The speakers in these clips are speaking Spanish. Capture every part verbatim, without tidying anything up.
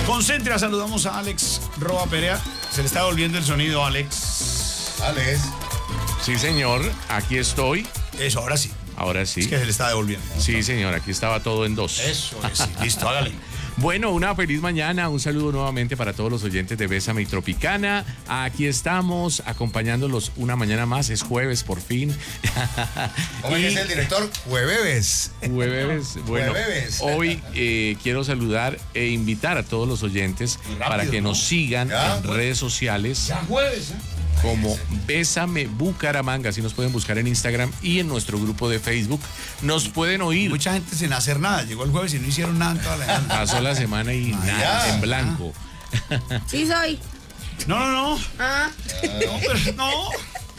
Concentra, saludamos a Alex Roa Perea. Se le está volviendo el sonido, Alex. Alex. Sí, señor, aquí estoy. Eso, ahora sí. Ahora sí. Es que se le está devolviendo. Sí, señor, aquí estaba todo en dos. Eso es, sí. Listo, hágale. Bueno, una feliz mañana, un saludo nuevamente para todos los oyentes de Bésame y Tropicana. Aquí estamos acompañándolos una mañana más, es jueves por fin. ¿Cómo es que es el director? Jueves. Jueves, bueno, Jueves. hoy eh, quiero saludar e invitar a todos los oyentes rápido, para que ¿no? nos sigan Ya, en pues. redes sociales. Ya jueves, ¿eh? Como Bésame Bucaramanga, así nos pueden buscar en Instagram y en nuestro grupo de Facebook. Nos pueden oír. Mucha gente sin hacer nada. Llegó el jueves y no hicieron nada en toda la semana. Pasó la semana y Ah, nada, ya. en blanco. Sí soy. No, no, no. Ah. No, pero no.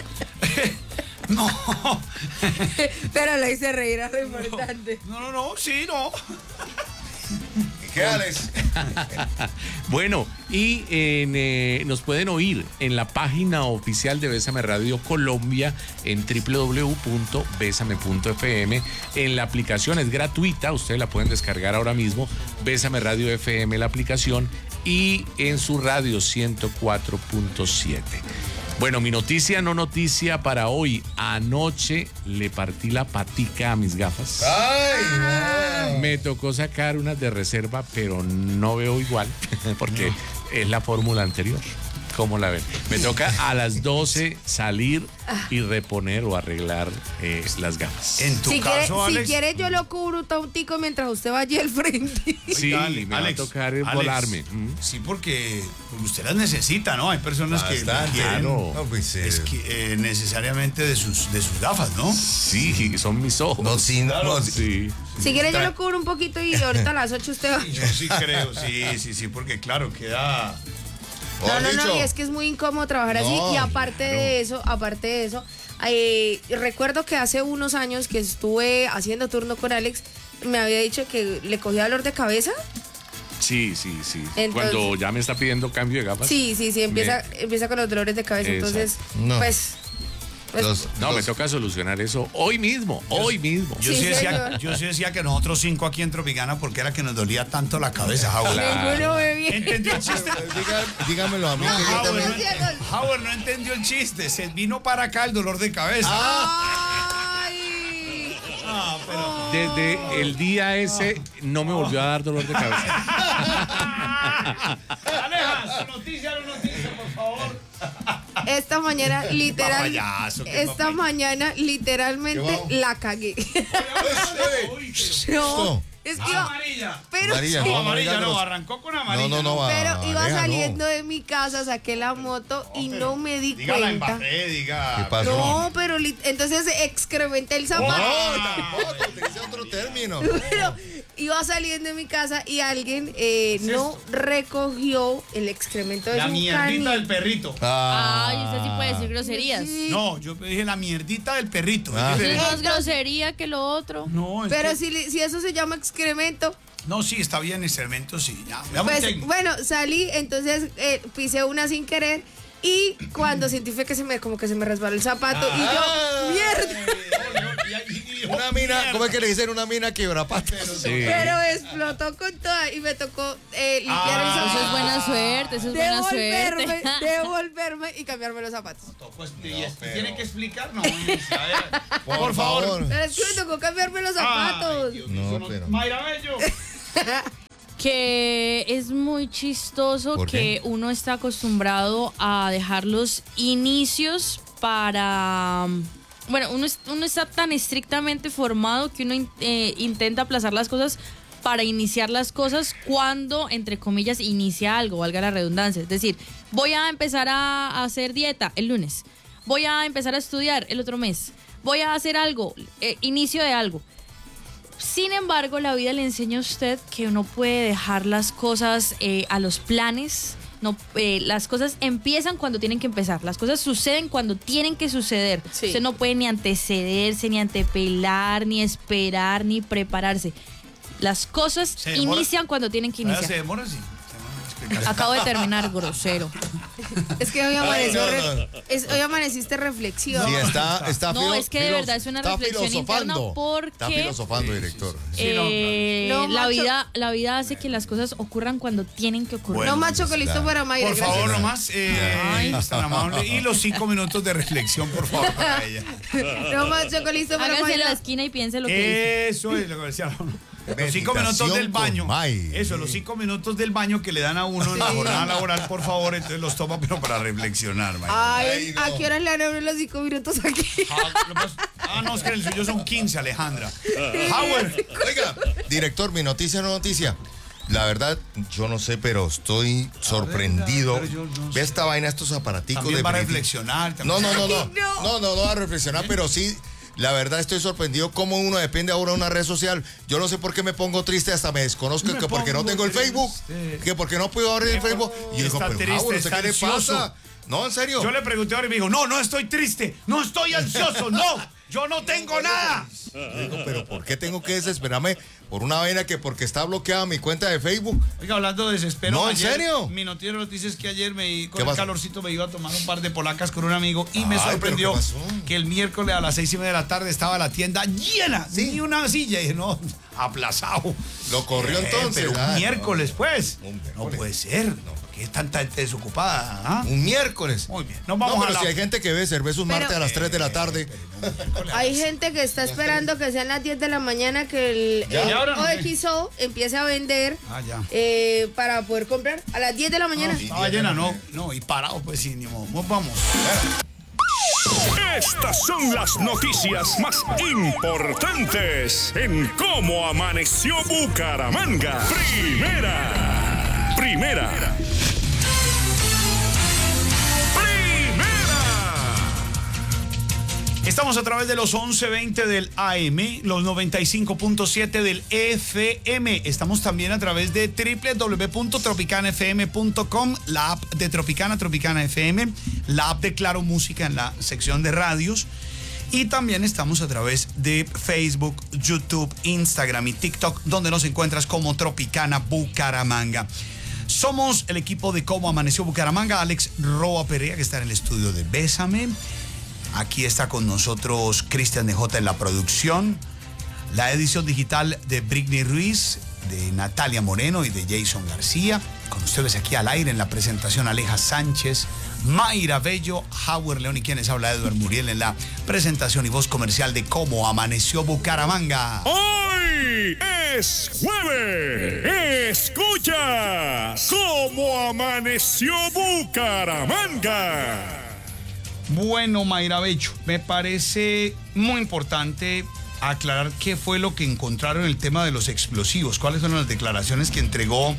No. Pero lo hice reír, es lo importante. No, no, no. Sí, no. ¿Y qué, Alex? Bueno, y en, eh, nos pueden oír en la página oficial de Bésame Radio Colombia en doble u doble u doble u punto bésame punto efe eme. En la aplicación es gratuita, ustedes la pueden descargar ahora mismo. Bésame Radio F M, la aplicación, y en su radio ciento cuatro punto siete. Bueno, mi noticia no noticia para hoy. Anoche le partí la patica a mis gafas. Ay, no. Me tocó sacar unas de reserva, pero no veo igual, porque es la fórmula anterior. ¿Cómo la ven? Me toca a las doce salir y reponer o arreglar eh, las gafas. En tu Si quiere, caso, si Alex. quiere, yo lo cubro tautico mientras usted vaya al frente. Sí, Oiga, me va a tocar el volarme. Mm. Sí, porque usted las necesita, ¿no? Hay personas que Bastante. quieren Claro. No, pues, eh, es que, eh, necesariamente de sus, de sus gafas, ¿no? Sí, son mis ojos. no, sí, no, sí. Sí. Si quiere, yo lo cubro un poquito y ahorita a las ocho usted va. Yo sí creo, sí, sí, sí, porque claro, queda... No, no, no, Dicho. y es que es muy incómodo trabajar así. No, Y aparte de eso, aparte de eso, eh, recuerdo que hace unos años que estuve haciendo turno con Alex, me había dicho que le cogía dolor de cabeza. Sí, sí, sí. Entonces- Cuando ya me está pidiendo cambio de gafas. Sí, sí, sí, empieza, empieza con los dolores de cabeza. Exacto. Entonces, No. pues, pues, Los- No, me los- toca solucionar eso hoy mismo, hoy mismo. Yo Sí, sí, decía, señor. yo sí decía que nosotros cinco aquí en Tropicana, porque era que nos dolía tanto la cabeza, Howard. Claro. ninguno ve bien. ¿Entendió el chiste? Diga- dígamelo a mí. No, que yo Howard, también- no, ent- Howard no entendió el chiste. Se vino para acá el dolor de cabeza. ¡Ay! Ah, pero... Desde el día ese no me volvió a dar dolor de cabeza. Aleja, su noticia, su noticia, por favor. Esta mañana, literal. papayazo, qué Esta papayazo. mañana, literalmente, ¿Qué va? la cagué. Uy, No, es que pero- iba. amarilla. Pero, Amarilla, sí, No, no, amarilla amarilla no, no. arrancó con amarilla. No, no, no, va. pero iba Aleja, no. saliendo de mi casa, saqué la moto y no me di Diga la cuenta. embarré, diga. ¿Qué pasó? No, pero lit- entonces excrementé el zapato. No, tampoco, utilice otro término. Pero iba saliendo de mi casa y alguien eh, no recogió el excremento de La su mierdita cani. del perrito. Ah, Ay, usted sí puede decir groserías. Sí. No, yo dije la mierdita del perrito. Ah. Es Eso es diferente. más grosería que lo otro. No, es Pero que- si, le- si eso se llama excremento, No, sí, está bien, excremento, sí. Ya, veamos pues técnico. bueno, salí, entonces eh, pisé una sin querer y cuando sentí fue que se me, como que se me resbaló el zapato y Ah. yo, mierda. una mina, ¿cómo es que le dicen una mina quebrapatas? Sí. Pero explotó con toda y me tocó eh, limpiar Ah, el zapato. Eso es buena suerte, eso es buena Devolverme, suerte. devolverme y cambiarme los zapatos. Pues, ¿y este pero- tiene que explicar? No, a ver, Por, por favor. favor. Pero es que me tocó cambiarme los zapatos. Ay, Dios mío, No, eso no- pero- Mayra Bello. Que es muy chistoso ¿Por que qué? uno está acostumbrado a dejar los inicios para... Bueno, uno, es- uno está tan estrictamente formado que uno in- eh, intenta aplazar las cosas para iniciar las cosas cuando, entre comillas, inicia algo, valga la redundancia. Es decir, voy a empezar a, a hacer dieta el lunes, voy a empezar a estudiar el otro mes, voy a hacer algo, eh, inicio de algo. Sin embargo, la vida le enseña a usted que uno puede dejar las cosas eh, a los planes. No, eh, las cosas empiezan cuando tienen que empezar. Las cosas suceden cuando tienen que suceder. Sí. Usted no puede ni antecederse, ni antepelar, ni esperar, ni prepararse. Las cosas Se demora. inician cuando tienen que Vaya, iniciar. se demora, sí. Se demora. Es Acabo de terminar, grosero. Es que hoy amaneció, Ay, no, no. re- es- hoy amaneciste reflexivo. Sí, está, está No, filo- es que de filos- verdad es una está reflexión interna filosofando. porque- Está filosofando, director. Eh, No, la macho. vida, la vida hace que las cosas ocurran cuando tienen que ocurrir. Bueno, No, macho, que listo claro. para Mayra. Por favor, gracias. nomás, eh, Ay. es tan amable. Y los cinco minutos de reflexión, por favor, para ella. No, macho, que listo para Hágase en la Mayra. esquina y piense lo que dice. Eso es lo que decía. Los cinco Meditación minutos del con baño. May. Eso, los cinco minutos del baño que le dan a uno en la jornada laboral, por favor, entonces los toma, pero para reflexionar, May. Ay, Ay, no. ¿a qué hora le van a abrir los cinco minutos aquí? Ah, lo más- ah, no, es que el suyo son quince, Alejandra. Howard. Oiga, director, mi noticia no noticia. La verdad, yo no sé, pero estoy sorprendido. pero yo no Ve sé. esta vaina, estos aparaticos También de va a breathing. reflexionar. No, también- no, no, no. No. No, no, no va a reflexionar, pero sí, la verdad estoy sorprendido cómo uno depende ahora de una red social. Yo no sé por qué me pongo triste, hasta me desconozco, Me que porque no pongo tengo el Facebook, triste. que porque no puedo abrir el Facebook. Y yo digo, Está pero triste, Howard, ¿usted está qué le ansioso. pasa? No, en serio. Yo le pregunté ahora y me dijo, no, no estoy triste, no estoy ansioso, no, yo no tengo nada. Yo digo, pero ¿por qué tengo que desesperarme por una vaina que porque está bloqueada mi cuenta de Facebook? Oiga, hablando de desespero. No, ¿en ayer, serio? Mi noticiero noticias es que ayer me, con ¿Qué el pasó? calorcito me iba a tomar un par de polacas con un amigo y me Ay, ¿pero sorprendió qué pasó? que el miércoles a las seis y media de la tarde estaba la tienda llena, Sí. ni una silla. Y dije, no, aplazado. Lo corrió Eh, entonces. Pero un ah, miércoles, pues. Un No miércoles. puede ser. ¿Qué es tanta gente desocupada? ah? Un miércoles. Muy bien. Nos vamos no, a pero la... si hay gente que ve cerveza un Pero- martes a las tres de la tarde. Hay gente que está esperando que sean las diez de la mañana que el, Ya. el ¿Y ahora no? O X O empiece a vender Ah, ya. eh, para poder comprar a las diez de la mañana. No, estaba llena, no. No, y parado, pues sí, ni modo. Nos vamos. Estas son las noticias más importantes en cómo amaneció Bucaramanga. Primera. Primera. Primera. Estamos a través de los once veinte del A M, los noventa y cinco punto siete del F M. Estamos también a través de doble u doble u doble u punto tropicana f m punto com, la app de Tropicana, Tropicana F M, la app de Claro Música en la sección de radios. Y también estamos a través de Facebook, YouTube, Instagram y TikTok, donde nos encuentras como Tropicana Bucaramanga. Somos el equipo de Cómo Amaneció Bucaramanga. Alex Roa Perea, que está en el estudio de Bésame. Aquí está con nosotros Cristian de J en la producción. La edición digital de Britney Ruiz, de Natalia Moreno y de Jason García. Con ustedes aquí al aire en la presentación Aleja Sánchez, Mayra Bello, Howard León y quienes habla Edward Muriel en la presentación y voz comercial de Cómo Amaneció Bucaramanga. Hoy es jueves. Escuchas cómo amaneció Bucaramanga. Bueno, Mayra Bello, me parece muy importante aclarar qué fue lo que encontraron en el tema de los explosivos. ¿Cuáles son las declaraciones que entregó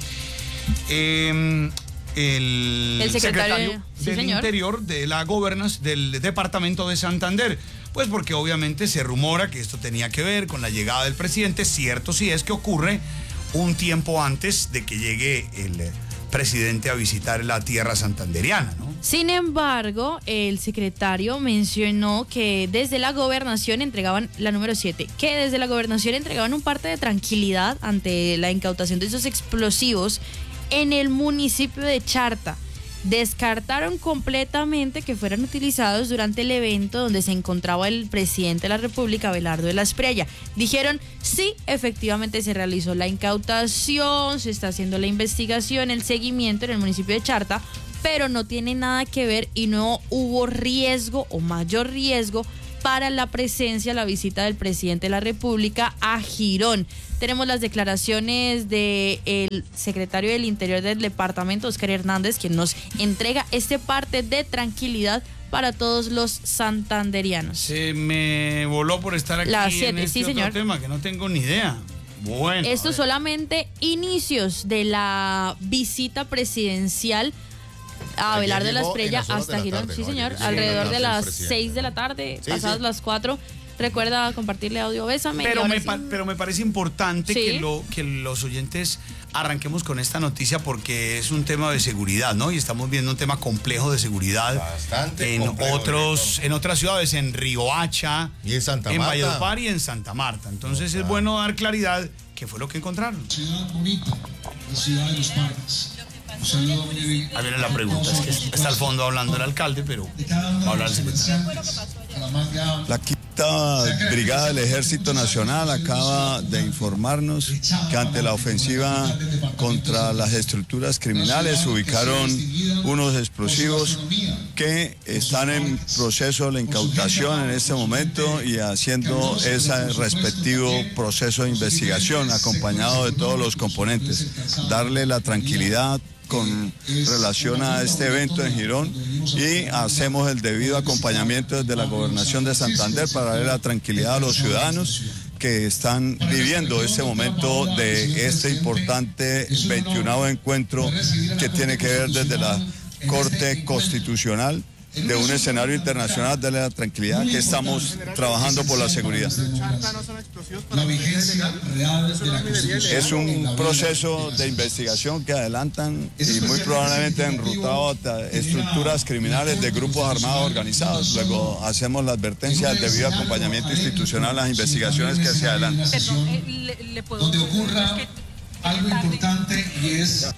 eh, el, El secretario, sí, del señor. Interior de la Gobernación del Departamento de Santander? Pues porque obviamente se rumora que esto tenía que ver con la llegada del presidente, cierto si es que ocurre un tiempo antes de que llegue el presidente a visitar la tierra santanderiana, ¿no? Sin embargo, el secretario mencionó que desde la gobernación entregaban, la número siete, que desde la gobernación entregaban un parte de tranquilidad ante la incautación de esos explosivos en el municipio de Charta. Descartaron completamente que fueran utilizados durante el evento donde se encontraba el presidente de la República, Abelardo de la Espriella. Dijeron, sí, efectivamente se realizó la incautación, se está haciendo la investigación, el seguimiento en el municipio de Charta, pero no tiene nada que ver y no hubo riesgo o mayor riesgo para la presencia, la visita del presidente de la República a Girón. Tenemos las declaraciones del secretario del Interior del departamento, Oscar Hernández, quien nos entrega este parte de tranquilidad para todos los santanderianos. Se me voló por estar aquí Las en siete, este sí, otro señor. tema que no tengo ni idea. Bueno. a Estos ver. solamente inicios de la visita presidencial a Ayer Abelardo de la llegó en Espriella las horas de hasta la Girón. tarde, Sí, ¿no? señor, Ayer llegó alrededor en de las las presidente. seis de la tarde, Sí, pasadas sí. las cuatro. Recuerda compartirle audio, bésame. y Pero ahora me, sí. pa- pero me parece importante Sí. que, lo, que los oyentes arranquemos con esta noticia porque es un tema de seguridad, ¿no? Y estamos viendo un tema complejo de seguridad Bastante en complejo, otros, director. en otras ciudades, en Riohacha, Y en Santa en Marta. Valledupar y en Santa Marta. Entonces es bueno dar claridad qué fue lo que encontraron. Ciudad bonita, la ciudad de los parques. Lo que pasa Ahí viene la pregunta, es que está al fondo hablando el alcalde, pero va a hablar el secretario. La quinta brigada del Ejército Nacional acaba de informarnos que ante la ofensiva contra las estructuras criminales ubicaron unos explosivos que están en proceso de incautación en este momento y haciendo ese respectivo proceso de investigación acompañado de todos los componentes. Darle la tranquilidad con relación a este evento en Girón y hacemos el debido acompañamiento desde la Gobernación de Santander para darle la tranquilidad a los ciudadanos que están viviendo este momento de este importante veintiunavo encuentro que tiene que ver desde la Corte Constitucional de un escenario internacional, darle la tranquilidad que estamos trabajando por la seguridad. Es un proceso de investigación que adelantan y muy probablemente enrutado a estructuras criminales de grupos armados organizados. Luego hacemos la advertencia del debido acompañamiento institucional a las investigaciones que se adelantan. Donde ocurra algo importante y es...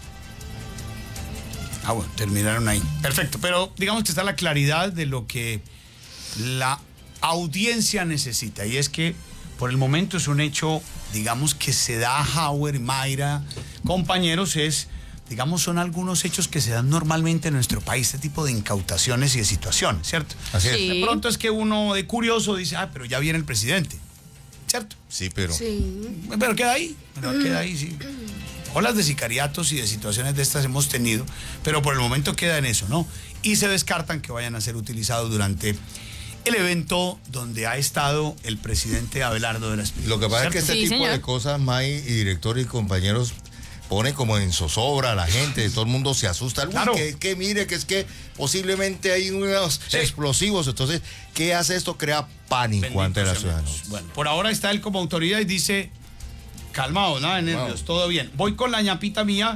Ah, bueno, terminaron ahí. Perfecto, pero digamos que está la claridad de lo que la audiencia necesita. Y es que por el momento es un hecho, digamos, que se da a Howard, Mayra, compañeros, es, digamos, son algunos hechos que se dan normalmente en nuestro país, este tipo de incautaciones y de situaciones, ¿cierto? Así es. Sí. De pronto es que uno de curioso dice, ah, pero ya viene el presidente, ¿cierto? Sí, pero... Sí. Pero queda ahí, pero queda ahí, sí. Olas de sicariatos y de situaciones de estas hemos tenido, pero por el momento queda en eso, ¿no? Y se descartan que vayan a ser utilizados durante el evento donde ha estado el presidente Abelardo de la Espriella. Lo que pasa es que este Sí, tipo señor. de cosas, May y director y compañeros, pone como en zozobra a la gente, todo el mundo se asusta. Uy, Claro. que, que mire, que es que posiblemente hay unos Sí. explosivos. Entonces, ¿qué hace esto? Crea pánico Bendito ante la sea Dios. ciudadanía. Bueno, por ahora está él como autoridad y dice, calmado, nada de nervios, Calmado. todo bien. Voy con la ñapita mía.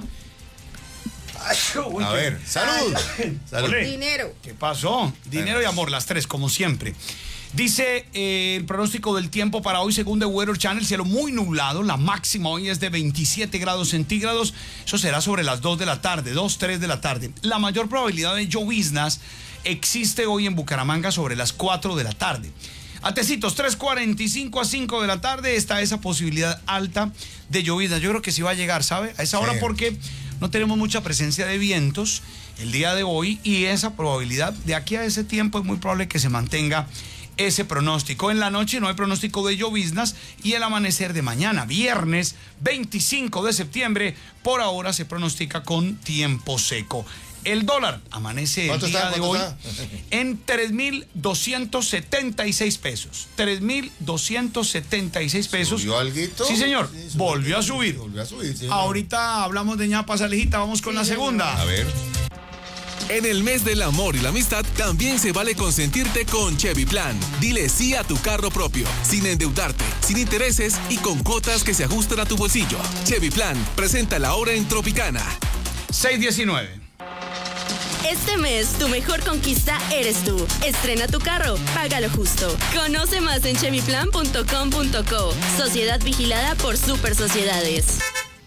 Ay, uy, A qué- ver, salud. Salud. Olé. Dinero. ¿Qué pasó? Dinero y amor, las tres, como siempre. Dice eh, el pronóstico del tiempo para hoy, según The Weather Channel, cielo muy nublado, la máxima hoy es de veintisiete grados centígrados, eso será sobre las dos de la tarde, dos, tres de la tarde. La mayor probabilidad de lloviznas existe hoy en Bucaramanga sobre las cuatro de la tarde. Atecitos, tres cuarenta y cinco a cinco de la tarde está esa posibilidad alta de lloviznas. Yo creo que sí va a llegar, ¿sabe? A esa hora Sí. porque no tenemos mucha presencia de vientos el día de hoy y esa probabilidad de aquí a ese tiempo es muy probable que se mantenga ese pronóstico. En la noche no hay pronóstico de lloviznas y el amanecer de mañana, viernes veinticinco de septiembre, por ahora se pronostica con tiempo seco. El dólar amanece el ¿Cuánto día está? de ¿Cuánto hoy está? en tres mil doscientos setenta y seis pesos. tres mil doscientos setenta y seis pesos. ¿Subió alguito? Sí, señor. Sí, subió. Volvió a subir. Volvió a subir, sí. Ahorita hablamos de ñapas, Alejita. Vamos con la segunda. A ver. En el mes del amor y la amistad también se vale consentirte con Chevy Plan. Dile sí a tu carro propio, sin endeudarte, sin intereses y con cuotas que se ajustan a tu bolsillo. Chevy Plan, presenta la hora en Tropicana. seis diecinueve. Este mes, tu mejor conquista eres tú. Estrena tu carro, págalo justo. Conoce más en chevy plan punto com punto co. Sociedad vigilada por Super Sociedades.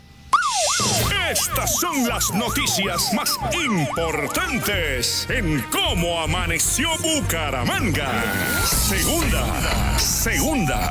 Estas son las noticias más importantes en cómo amaneció Bucaramanga. Segunda, segunda.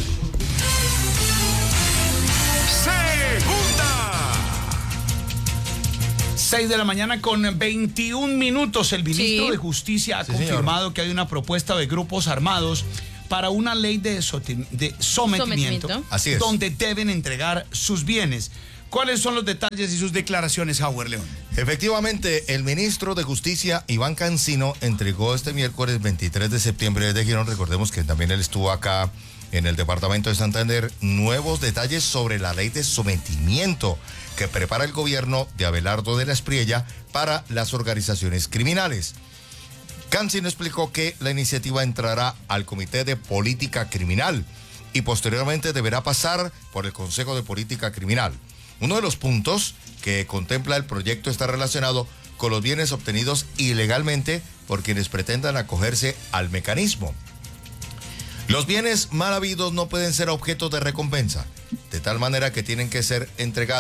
Segunda. seis de la mañana con veintiún minutos. El ministro Sí. de Justicia ha Sí, confirmado señor. que hay una propuesta de grupos armados para una ley de, soti- de sometimiento, Sometimiento. Así es. donde deben entregar sus bienes. ¿Cuáles son los detalles y sus declaraciones, Howard León? Efectivamente, el ministro de Justicia, Iván Cancino, entregó este miércoles veintitrés de septiembre desde Girón, recordemos que también él estuvo acá en el departamento de Santander, nuevos detalles sobre la ley de sometimiento que prepara el gobierno de Abelardo de la Espriella para las organizaciones criminales. Cancino explicó que la iniciativa entrará al Comité de Política Criminal y posteriormente deberá pasar por el Consejo de Política Criminal. Uno de los puntos que contempla el proyecto está relacionado con los bienes obtenidos ilegalmente por quienes pretendan acogerse al mecanismo. Los bienes mal habidos no pueden ser objeto de recompensa, de tal manera que tienen que ser entregados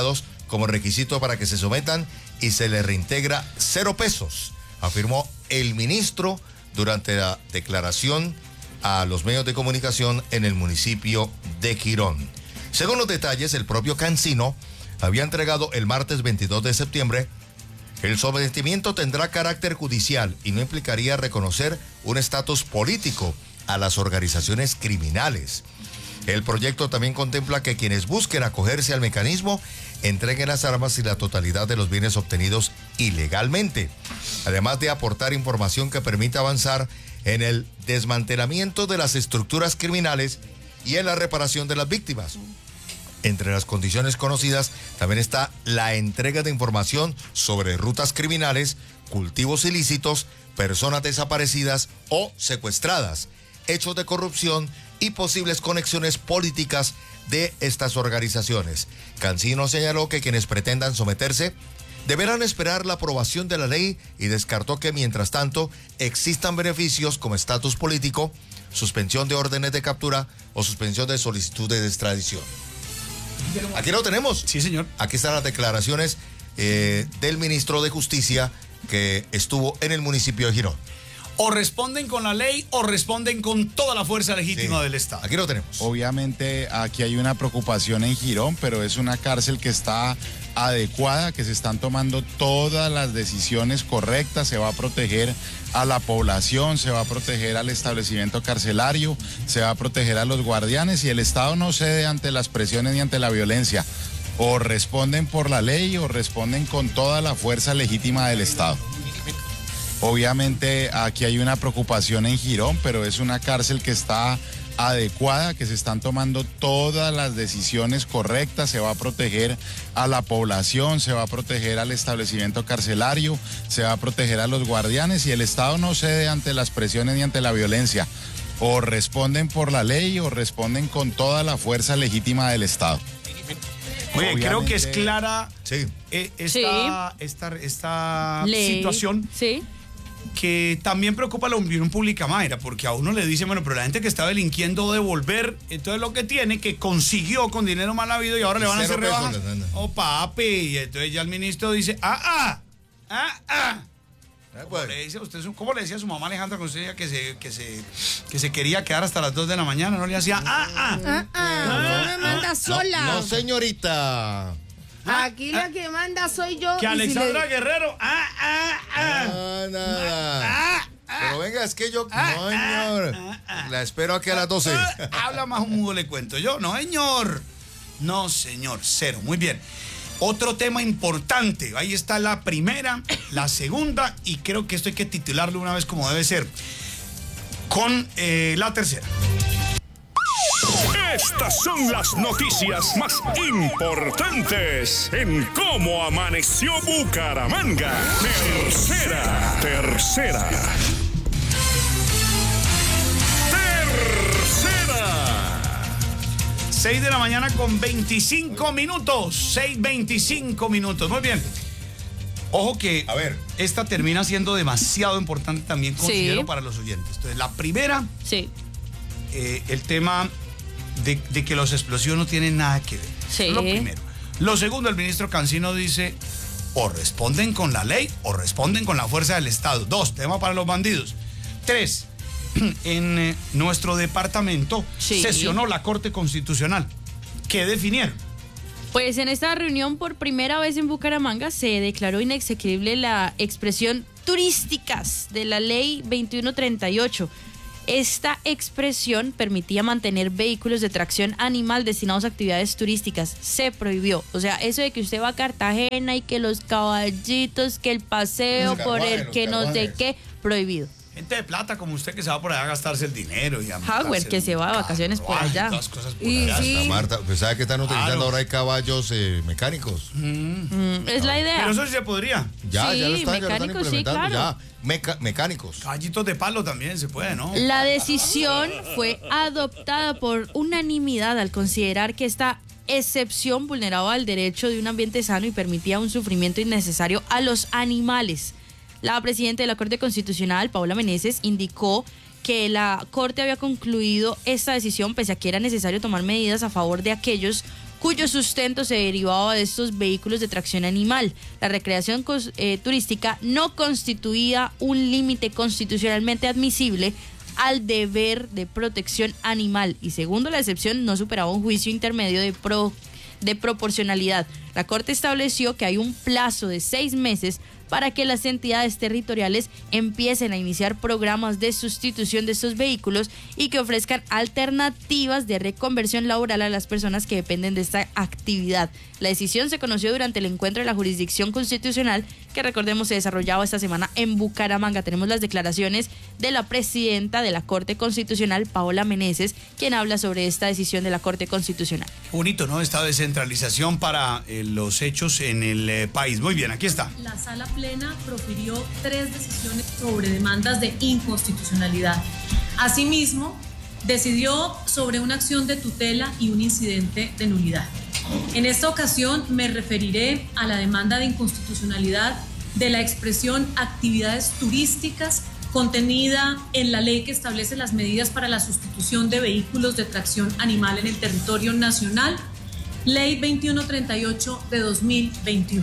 como requisito para que se sometan y se les reintegra cero pesos, afirmó el ministro durante la declaración a los medios de comunicación en el municipio de Girón. Según los detalles, el propio Cancino había entregado el martes veintidós de septiembre. El sometimiento tendrá carácter judicial y no implicaría reconocer un estatus político a las organizaciones criminales. El proyecto también contempla que quienes busquen acogerse al mecanismo entreguen las armas y la totalidad de los bienes obtenidos ilegalmente, además de aportar información que permita avanzar en el desmantelamiento de las estructuras criminales y en la reparación de las víctimas. Entre las condiciones conocidas también está la entrega de información sobre rutas criminales, cultivos ilícitos, personas desaparecidas o secuestradas, hechos de corrupción y posibles conexiones políticas de estas organizaciones. Cancino señaló que quienes pretendan someterse deberán esperar la aprobación de la ley y descartó que mientras tanto existan beneficios como estatus político, suspensión de órdenes de captura o suspensión de solicitudes de extradición. Aquí lo tenemos. Sí, señor. Aquí están las declaraciones eh, del ministro de Justicia que estuvo en el municipio de Girón. O responden con la ley o responden con toda la fuerza legítima Sí. del Estado. Aquí lo tenemos. Obviamente aquí hay una preocupación en Girón, pero es una cárcel que está adecuada, que se están tomando todas las decisiones correctas, se va a proteger a la población, se va a proteger al establecimiento carcelario, se va a proteger a los guardianes y el Estado no cede ante las presiones ni ante la violencia. O responden por la ley o responden con toda la fuerza legítima del Estado. Obviamente aquí hay una preocupación en Girón, pero es una cárcel que está adecuada, que se están tomando todas las decisiones correctas, se va a proteger a la población, se va a proteger al establecimiento carcelario, se va a proteger a los guardianes y el Estado no cede ante las presiones ni ante la violencia. O responden por la ley o responden con toda la fuerza legítima del Estado. Oye, Obviamente, creo que es clara sí. eh, esta, Sí. esta, esta Ley. situación Sí. que también preocupa a la opinión pública, Mayra, porque a uno le dice, bueno, pero la gente que está delinquiendo devolver entonces lo que tiene, que consiguió con dinero mal habido y ahora Y le van a hacer cero pesos rebajas. les dan. Oh, papi, y entonces ya el ministro dice, ah, ah, ah, ah. Eh, ¿Cómo pues. le, dice a usted, su- ¿Cómo le decía a su mamá Alejandra cuando usted decía que se, que, se, que se quería quedar hasta las dos de la mañana? No le hacía, ah, ah. Ah, ah, no me manda sola. No, no, señorita. Aquí la que manda soy yo. Que y si Alexandra le- Guerrero, ah, ah, ah. Ah, nada. Ah, Pero venga, es que yo... ah, no, señor. ah, ah. La espero aquí a las doce. Ah, habla más un mudo, le cuento yo. No, señor. No, señor. Cero. Muy bien. Otro tema importante. Ahí está la primera, la segunda, y creo que esto hay que titularlo una vez como debe ser. Con eh, la tercera. Estas son las noticias más importantes en cómo amaneció Bucaramanga. Tercera, tercera. Tercera. seis de la mañana con veinticinco minutos. seis veinticinco minutos. Muy bien. Ojo que A ver. esta termina siendo demasiado importante también, considero, Sí. para los oyentes. Entonces, la primera, Sí. eh, el tema de, de que los explosivos no tienen nada que ver. Sí. Eso es lo primero. Lo segundo, el ministro Cancino dice, o responden con la ley o responden con la fuerza del Estado. Dos, tema para los bandidos. Tres, en eh, nuestro departamento Sí. sesionó la Corte Constitucional. ¿Qué definieron? Pues en esta reunión por primera vez en Bucaramanga se declaró inexequible la expresión turísticas de la ley veintiuno treinta y ocho. Esta expresión permitía mantener vehículos de tracción animal destinados a actividades turísticas. Se prohibió. O sea, eso de que usted va a Cartagena y que los caballitos, que el paseo Los por carruajes, el los que no sé carruajes. qué, prohibido. Gente de plata como usted que se va por allá a gastarse el dinero. Y a Howard, montarse que en se va de un vacaciones por carruaje y allá. todas las cosas por Y allá. sí. Hasta Marta, pues sabe que están utilizando Claro. ahora hay caballos eh, mecánicos. Mm, es la idea. Pero eso sí se podría. Ya, Sí, ya lo están, ya lo están mecánicos, sí, implementando. claro. Ya, Meca- mecánicos. Caballitos de palo también se puede, ¿no? La decisión fue adoptada por unanimidad al considerar que esta excepción vulneraba el derecho de un ambiente sano y permitía un sufrimiento innecesario a los animales. La presidenta de la Corte Constitucional, Paula Meneses, indicó que la Corte había concluido esta decisión pese a que era necesario tomar medidas a favor de aquellos cuyo sustento se derivaba de estos vehículos de tracción animal. La recreación eh, turística no constituía un límite constitucionalmente admisible al deber de protección animal y, segundo la excepción, no superaba un juicio intermedio de, pro, de proporcionalidad. La Corte estableció que hay un plazo de seis meses para que las entidades territoriales empiecen a iniciar programas de sustitución de estos vehículos y que ofrezcan alternativas de reconversión laboral a las personas que dependen de esta actividad. La decisión se conoció durante el encuentro de la jurisdicción constitucional que, recordemos, se desarrollaba esta semana en Bucaramanga. Tenemos las declaraciones de la presidenta de la Corte Constitucional, Paola Meneses, quien habla sobre esta decisión de la Corte Constitucional. Qué bonito, ¿no? Esta descentralización para eh, los hechos en el eh, país. Muy bien, aquí está. La Sala Plena profirió tres decisiones sobre demandas de inconstitucionalidad. Asimismo, decidió sobre una acción de tutela y un incidente de nulidad. En esta ocasión me referiré a la demanda de inconstitucionalidad de la expresión actividades turísticas contenida en la ley que establece las medidas para la sustitución de vehículos de tracción animal en el territorio nacional, Ley veintiuno treinta y ocho de dos mil veintiuno.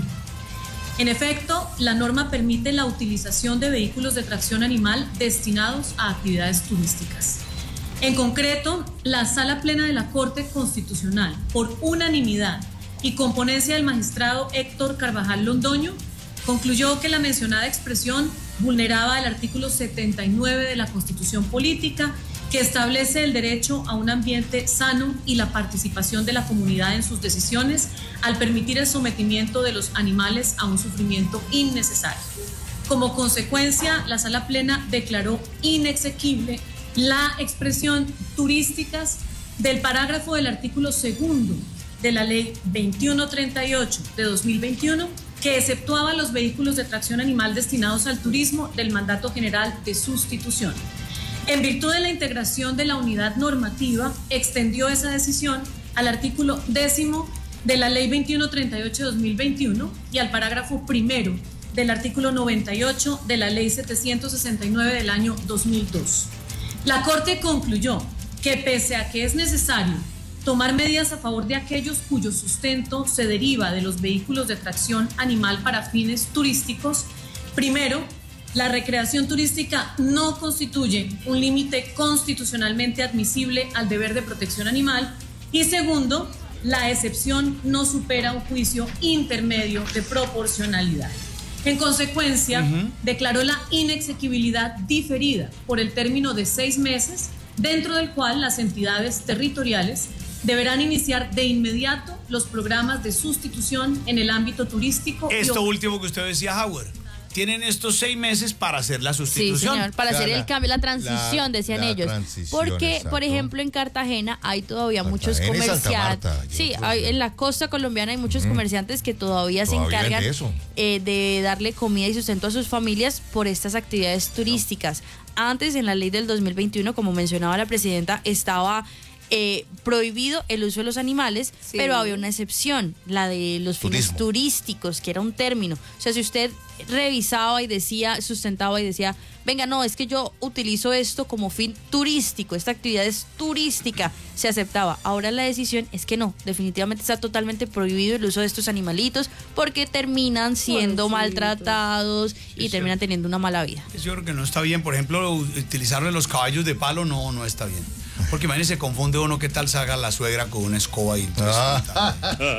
En efecto, la norma permite la utilización de vehículos de tracción animal destinados a actividades turísticas. En concreto, la Sala Plena de la Corte Constitucional, por unanimidad y con ponencia del magistrado Héctor Carvajal Londoño, concluyó que la mencionada expresión vulneraba el artículo setenta y nueve de la Constitución Política, que establece el derecho a un ambiente sano y la participación de la comunidad en sus decisiones al permitir el sometimiento de los animales a un sufrimiento innecesario. Como consecuencia, la Sala Plena declaró inexequible la expresión turísticas del parágrafo del artículo segundo de la Ley veintiuno treinta y ocho de dos mil veintiuno, que exceptuaba los vehículos de tracción animal destinados al turismo del mandato general de sustitución. En virtud de la integración de la unidad normativa, extendió esa decisión al artículo décimo de la Ley veintiuno treinta y ocho de dos mil veintiuno y al parágrafo primero del artículo noventa y ocho de la Ley setecientos sesenta y nueve del año dos mil dos. La Corte concluyó que pese a que es necesario tomar medidas a favor de aquellos cuyo sustento se deriva de los vehículos de tracción animal para fines turísticos, primero, la recreación turística no constituye un límite constitucionalmente admisible al deber de protección animal y segundo, la excepción no supera un juicio intermedio de proporcionalidad. En consecuencia, uh-huh. declaró la inexequibilidad diferida por el término de seis meses, dentro del cual las entidades territoriales deberán iniciar de inmediato los programas de sustitución en el ámbito turístico. Esto y... último que usted decía, Howard. Tienen estos seis meses para hacer la sustitución. Sí, señor, para o sea, hacer la, el cambio, la transición, la, decían la ellos. Porque, exacto. por ejemplo, en Cartagena hay todavía Cartagena muchos comerciantes. Sí, hay, en la costa colombiana hay muchos mm. comerciantes que todavía, todavía se encargan de, eh, de darle comida y sustento a sus familias por estas actividades turísticas. No. Antes, en la ley del dos mil veintiuno, como mencionaba la presidenta, estaba... Eh, prohibido el uso de los animales, sí. pero había una excepción, la de los fines Turismo. turísticos, que era un término. O sea, si usted revisaba y decía, sustentaba y decía, venga, no, es que yo utilizo esto como fin turístico, esta actividad es turística, se aceptaba. Ahora la decisión es que no, definitivamente está totalmente prohibido el uso de estos animalitos porque terminan siendo Pobrecito. maltratados y sí, terminan sí. teniendo una mala vida. Yo creo que no está bien, por ejemplo, utilizarle los caballos de palo, no, no está bien. Porque imagínese, se confunde uno, ¿qué tal salga la suegra con una escoba? Y ah.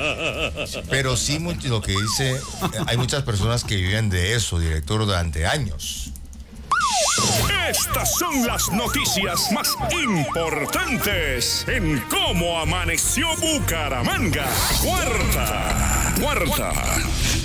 Pero sí, lo que dice, hay muchas personas que viven de eso, director, durante años. Estas son las noticias más importantes en Cómo Amaneció Bucaramanga. Cuarta, cuarta.